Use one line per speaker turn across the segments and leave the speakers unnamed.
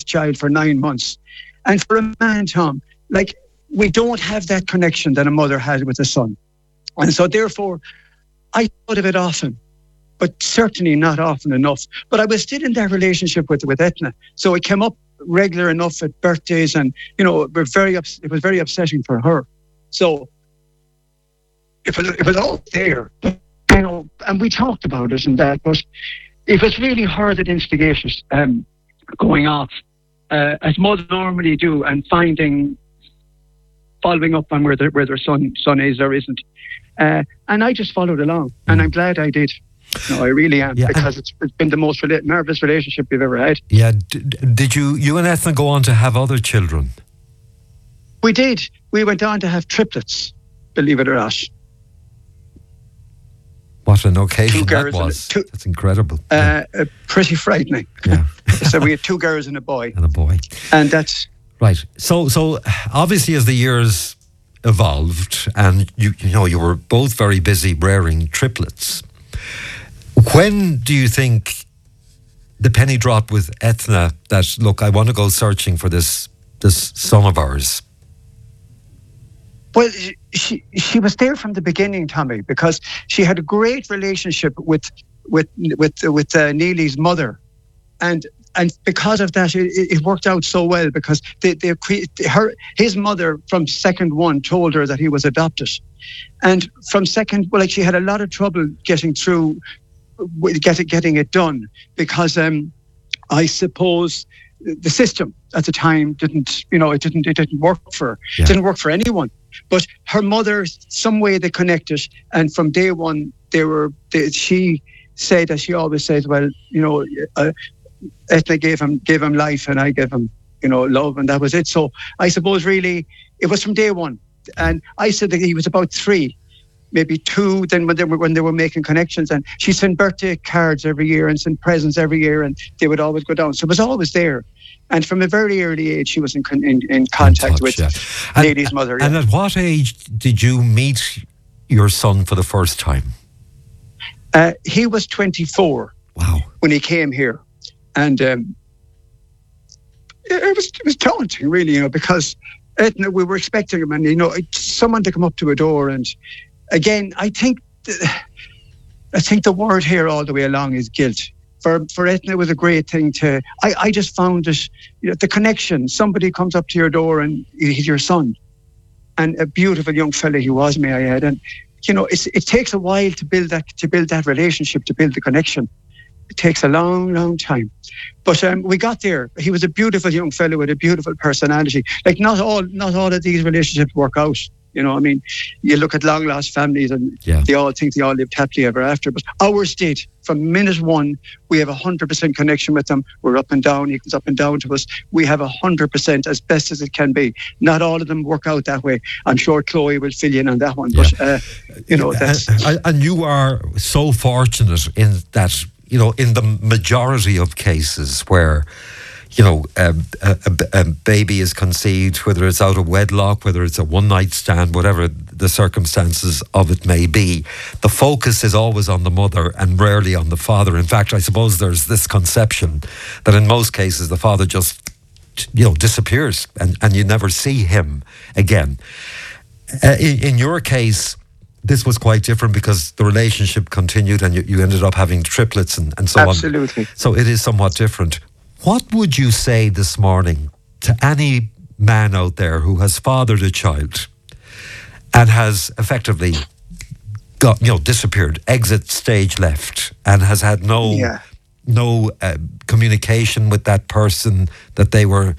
child for 9 months. And for a man, Tom, like, we don't have that connection that a mother had with a son. And so therefore, I thought of it often, but certainly not often enough. But I was still in that relationship with Etna. So it came up regular enough at birthdays, and, you know, it was very upsetting for her. So it was all there, you know, and we talked about it and that, but it was really her that instigated going off, as mothers normally do, and following up on where their son is or isn't. And I just followed along, and I'm glad I did. No, I really am, because it's been the most nervous relationship we've ever had.
Yeah. Did you and Etna go on to have other children?
We did. We went on to have triplets, believe it or not.
What an occasion that was. That's incredible.
Pretty frightening.
Yeah.
So we had 2 girls and a boy. And that's...
Right. So obviously as the years evolved, and you were both very busy rearing triplets, when do you think the penny dropped with Etna that, look, I want to go searching for this son of ours?
Well, she was there from the beginning, Tommy, because she had a great relationship with Neely's mother, and because of that, it worked out so well, because his mother from second one told her that he was adopted, and from second, well, like, she had a lot of trouble getting through, getting it done, because I suppose the system at the time didn't work for her. Yeah. It didn't work for anyone. But her mother, some way they connected, and from day one she said, as she always says, well, you know, Etna gave him life, and I gave him, you know, love, and that was it. So I suppose really it was from day one. And I said that he was about 3, maybe 2. Then when they were making connections, and she sent birthday cards every year and sent presents every year, and they would always go down. So it was always there. And from a very early age, she was in contact with Neely's mother.
And at what age did you meet your son for the first time?
He was 24.
Wow.
When he came here. And it was daunting, really, you know, because Etna, we were expecting him, and, you know, someone to come up to a door. And again, I think the word here all the way along is guilt. For Etna, it was a great thing to... I just found it, you know, the connection. Somebody comes up to your door, and he's your son. And a beautiful young fella he was, may I add. And, you know, it takes a while to build that relationship, to build the connection. It takes a long, long time. But we got there. He was a beautiful young fellow with a beautiful personality. Like, not all of these relationships work out. You know, I mean, you look at long-lost families, and they all think they all lived happily ever after. But ours did. From minute one, we have 100% connection with them. We're up and down. He comes up and down to us. We have 100% as best as it can be. Not all of them work out that way. I'm sure Chloe will fill you in on that one. But, you know, that's...
And you are so fortunate in that, you know, in the majority of cases where, you know, a baby is conceived, whether it's out of wedlock, whether it's a one-night stand, whatever the circumstances of it may be, the focus is always on the mother and rarely on the father. In fact, I suppose there's this conception that in most cases the father just, you know, disappears and you never see him again. In your case, this was quite different because the relationship continued and you ended up having triplets and so on.
Absolutely.
So it is somewhat different. What would you say this morning to any man out there who has fathered a child and has effectively got, you know, disappeared, exit stage left, and has had no communication with that person that they were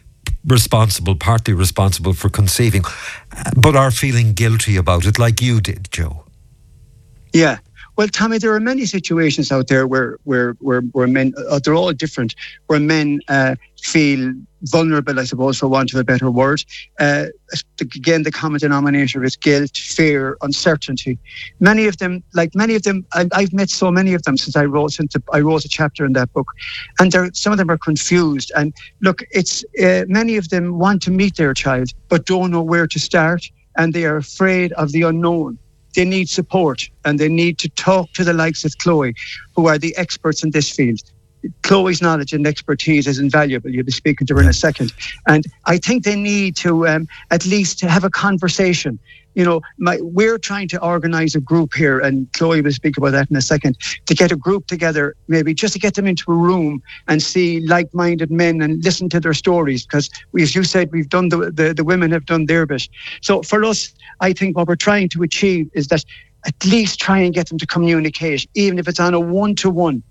partly responsible for conceiving, but are feeling guilty about it like you did, Joe?
Yeah. Well, Tommy, there are many situations out there where men, they're all different, where men feel vulnerable, I suppose, for want of a better word. Again, the common denominator is guilt, fear, uncertainty. Many of them, I've met so many of them since I wrote a chapter in that book, and some of them are confused. And look, it's many of them want to meet their child, but don't know where to start, and they are afraid of the unknown. They need support, and they need to talk to the likes of Chloe, who are the experts in this field. Chloe's knowledge and expertise is invaluable. You'll be speaking to her in a second. And I think they need to at least have a conversation. We're trying to organise a group here, and Chloe will speak about that in a second, to get a group together, maybe just to get them into a room and see like-minded men and listen to their stories, because as you said, we've done the women have done their bit. So for us, I think what we're trying to achieve is that at least try and get them to communicate, even if it's on a one-to-one,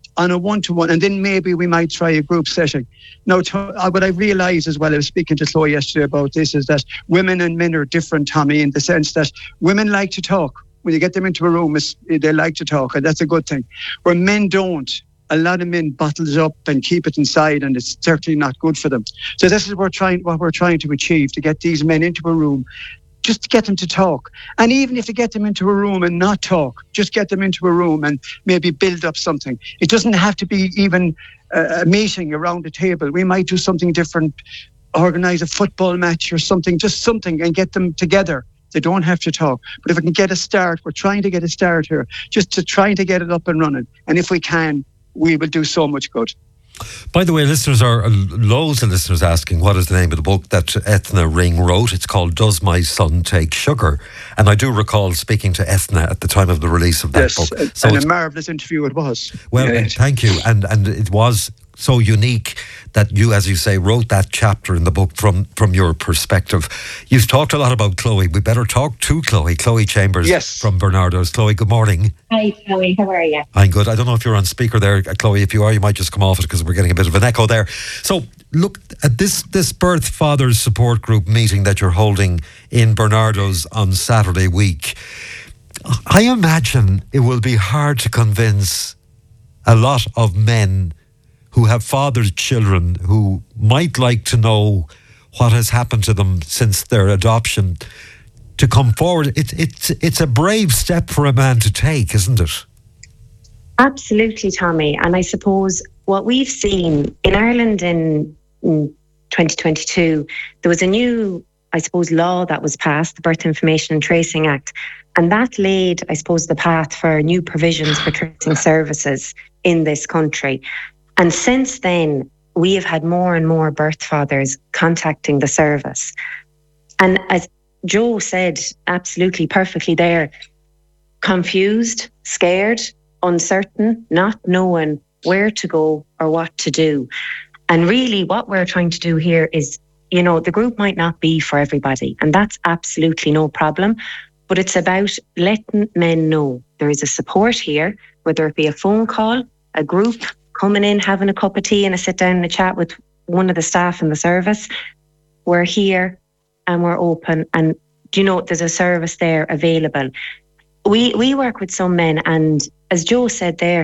and then maybe we might try a group setting. Now, what I realised as well, I was speaking to Chloe yesterday about this, is that women and men are different, Tommy, in the sense that women like to talk. When you get them into a room, they like to talk, and that's a good thing. Where men don't. A lot of men bottle it up and keep it inside, and it's certainly not good for them. So this is what we're trying to achieve, to get these men into a room, just to get them to talk. And even if you get them into a room and not talk, just get them into a room and maybe build up something. It doesn't have to be even a meeting around a table. We might do something different, organise a football match or something, just something, and get them together. They don't have to talk. But if we can get a start, we're trying to get a start here, just to try to get it up and running. And if we can, we will do so much good.
By the way, loads of listeners asking what is the name of the book that Ethna Ring wrote. It's called Does My Son Take Sugar? And I do recall speaking to Ethna at the time of the release of that book.
So and a marvellous interview it was.
Well, thank you. And it was so unique that you, as you say, wrote that chapter in the book from your perspective. You've talked a lot about Chloe. We better talk to Chloe Chambers from Bernardo's. Chloe, good morning.
Hi, Chloe. How are you?
I'm good. I don't know if you're on speaker there, Chloe. If you are, you might just come off it because we're getting a bit of an echo there. So, look at this Birth Fathers Support Group meeting that you're holding in Bernardo's on Saturday week. I imagine it will be hard to convince a lot of men who have fathered children who might like to know what has happened to them since their adoption to come forward. It's a brave step for a man to take, isn't it?
Absolutely, Tommy. And I suppose what we've seen in Ireland in 2022, there was a new, law that was passed, the Birth Information and Tracing Act. And that laid, the path for new provisions for tracing services in this country. And since then, we have had more and more birth fathers contacting the service. And as Joe said, absolutely perfectly there, confused, scared, uncertain, not knowing where to go or what to do. And really what we're trying to do here is, the group might not be for everybody, and that's absolutely no problem. But it's about letting men know there is a support here, whether it be a phone call, a group, coming in, having a cup of tea and a sit down and a chat with one of the staff in the service. We're here and we're open, and there's a service there available. We work with some men, and as Joe said there,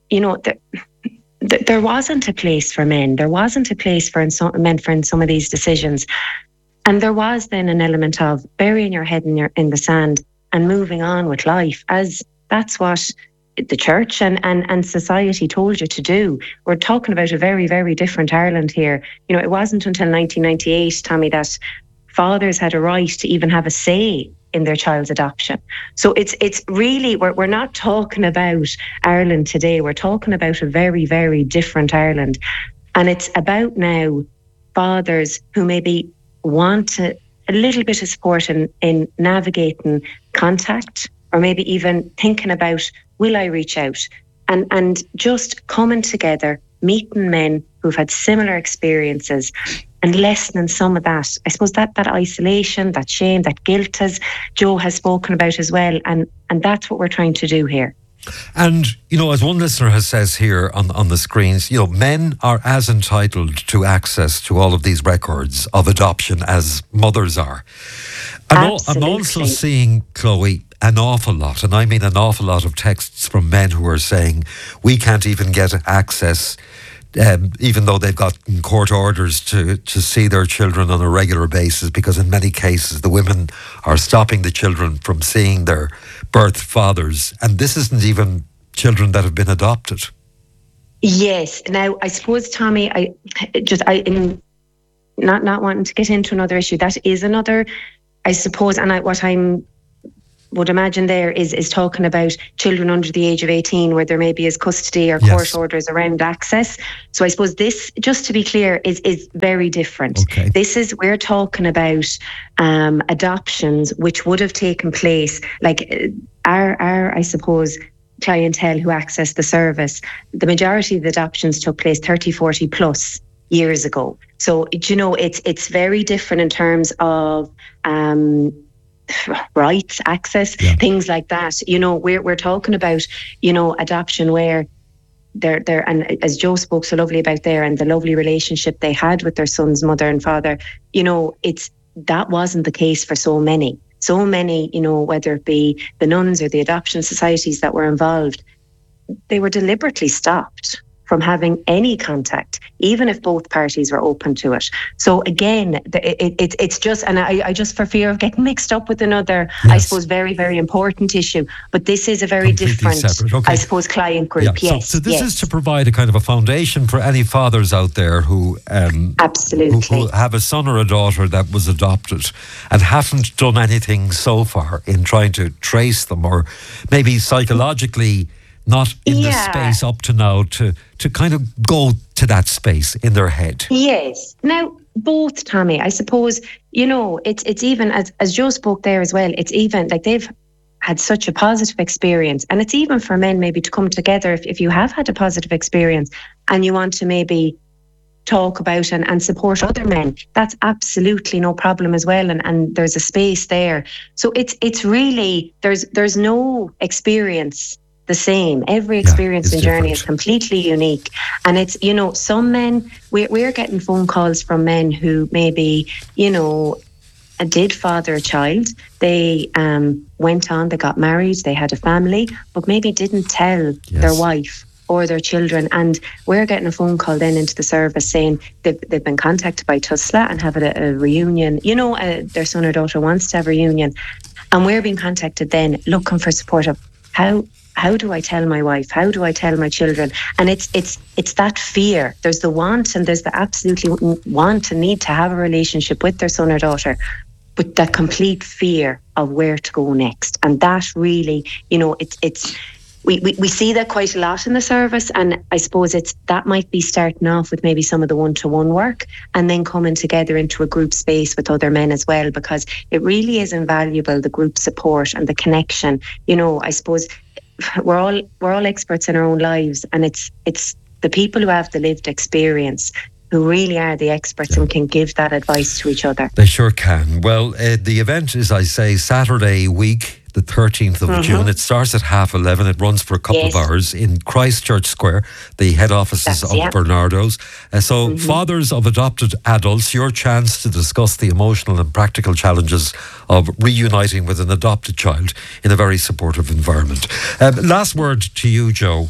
there wasn't a place for men. There wasn't a place for men in some of these decisions. And there was then an element of burying your head in the sand and moving on with life, as that's what the church and society told you to do. We're talking about a very, very different Ireland here. It wasn't until 1998, Tommy, that fathers had a right to even have a say in their child's adoption. So it's really, we're not talking about Ireland today. We're talking about a very, very different Ireland. And it's about now fathers who maybe want a little bit of support in navigating contact, or maybe even thinking about, will I reach out? And just coming together, meeting men who've had similar experiences and lessening some of that, that isolation, that shame, that guilt, as Joe has spoken about as well. And that's what we're trying to do here.
And, as one listener says here on the screens, men are as entitled to access to all of these records of adoption as mothers are. I'm also seeing, Chloe, an awful lot, and I mean an awful lot of texts from men who are saying we can't even get access, even though they've got court orders to see their children on a regular basis, because in many cases the women are stopping the children from seeing their birth fathers. And this isn't even children that have been adopted.
Yes. Now, I suppose, Tommy, not wanting to get into another issue, that is another, I suppose, and what I'm would imagine there is talking about children under the age of 18 where there maybe is custody or court orders around access. So I suppose this, just to be clear, is very different.
Okay.
We're talking about adoptions which would have taken place, like our I suppose, clientele who access the service. The majority of the adoptions took place 30, 40 plus years ago. So, it's very different in terms of rights, access, things like that. We're talking about, adoption where they're, and as Joe spoke so lovely about there, and the lovely relationship they had with their son's mother and father, that wasn't the case for so many. So many, whether it be the nuns or the adoption societies that were involved, they were deliberately stopped from having any contact, even if both parties were open to it. So again, it's just, and I just, for fear of getting mixed up with another, I suppose, very, very important issue, but this is a very
completely
different, I suppose, client group. Yes.
So this is to provide a kind of a foundation for any fathers out there who
absolutely
who have a son or a daughter that was adopted and haven't done anything so far in trying to trace them, or maybe psychologically not in the space up to now to kind of go to that space in their head.
Yes. Now, both, Tommy, I suppose, it's even, as Joe spoke there as well, it's even like they've had such a positive experience. And it's even for men maybe to come together if you have had a positive experience and you want to maybe talk about and support other men. That's absolutely no problem as well. And there's a space there. So it's really, there's no experience the same. Every experience and journey is completely unique. And it's, some men, we're getting phone calls from men who maybe, did father a child. They went on, they got married, they had a family, but maybe didn't tell their wife or their children. And we're getting a phone call then into the service saying they've been contacted by TUSLA and have a reunion. Their son or daughter wants to have a reunion. And we're being contacted then looking for support of how do I tell my wife? How do I tell my children? And it's that fear. There's the want and there's the absolutely want and need to have a relationship with their son or daughter, but that complete fear of where to go next. And that really, we see that quite a lot in the service. And I suppose that might be starting off with maybe some of the one-to-one work and then coming together into a group space with other men as well, because it really is invaluable, the group support and the connection. I suppose we're all experts in our own lives, and it's the people who have the lived experience who really are the experts and can give that advice to each other.
They sure can. Well, the event is, I say, Saturday week, the 13th of June. It starts at 11:30. It runs for a couple of hours in Christchurch Square, the head offices of Bernardo's. So fathers of adopted adults, your chance to discuss the emotional and practical challenges of reuniting with an adopted child in a very supportive environment. Last word to you, Joe.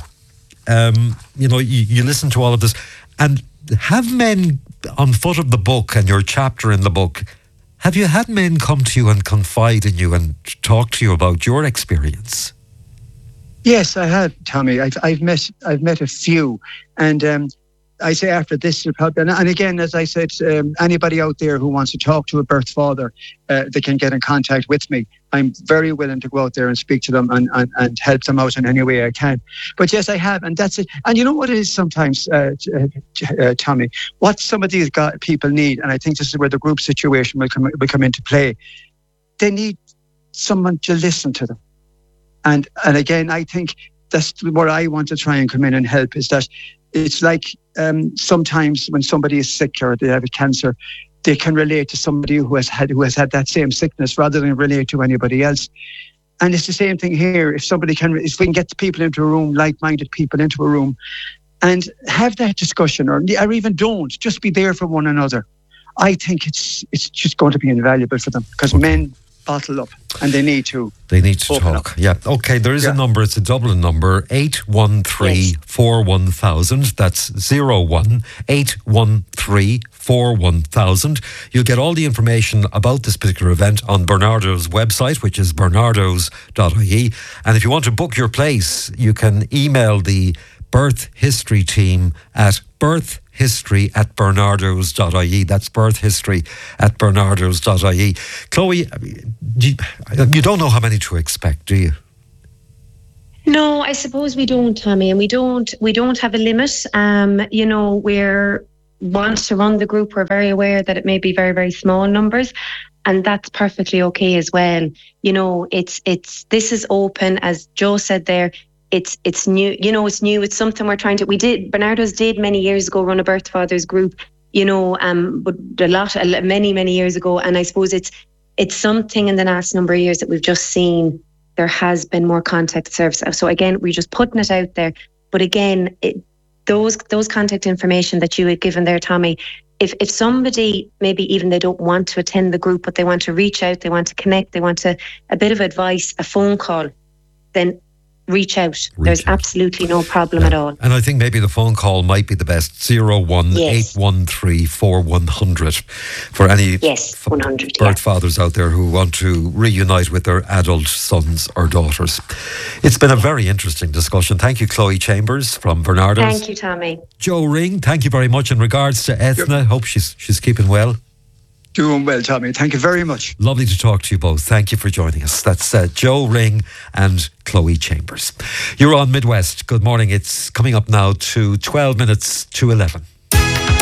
You listen to all of this, and have men on foot of the book and your chapter in the book, have you had men come to you and confide in you and talk to you about your experience?
Yes, I have, Tommy. I've met a few, and I say after this, and again, as I said, anybody out there who wants to talk to a birth father, they can get in contact with me. I'm very willing to go out there and speak to them and help them out in any way I can. But yes, I have, and that's it. And you know what it is sometimes, Tommy, what some of these people need, and I think this is where the group situation will come into play. They need someone to listen to them. And again, I think that's where I want to try and come in and help, is that it's like sometimes when somebody is sick or they have a cancer, they can relate to somebody who has had that same sickness rather than relate to anybody else. And it's the same thing here. If we can get people into a room, like-minded people into a room, and have that discussion, or even don't, just be there for one another, I think it's just going to be invaluable for them, because men bottle up and they need to
talk up. Yeah, okay, there is a number, it's a Dublin number, 813 41000. That's 813 41000. You'll get all the information about this particular event on Bernardo's website, which is bernardos.ie. And if you want to book your place, you can email the birth history team at birthhistory@bernardos.ie. That's birthhistory@bernardos.ie. Chloe, you don't know how many to expect, do you?
No, I suppose we don't, Tommy, and we don't have a limit. We're want to run the group. We're very aware that it may be very, very small numbers, and that's perfectly okay as well. This is open, as Joe said there. It's new. It's new. It's something we're trying to. Bernardos did many years ago run a birth fathers group. But many years ago, and I suppose it's something in the last number of years that we've just seen. There has been more contact service. So again, we're just putting it out there. But again, those contact information that you had given there, Tommy, if somebody, maybe even they don't want to attend the group, but they want to reach out, they want to connect, they want a bit of advice, a phone call, then reach out. There's absolutely no problem at all.
And I think maybe the phone call might be the best. 01813 4100 for any
100
birth fathers out there who want to reunite with their adult sons or daughters. It's been a very interesting discussion. Thank you, Chloe Chambers from Bernardos.
Thank you, Tommy.
Joe Ring, thank you very much. In regards to Ethna, hope she's keeping well.
Doing well, Tommy. Thank you very much.
Lovely to talk to you both. Thank you for joining us. That's Joe Ring and Chloe Chambers. You're on Midwest. Good morning. It's coming up now to 12 minutes to 11.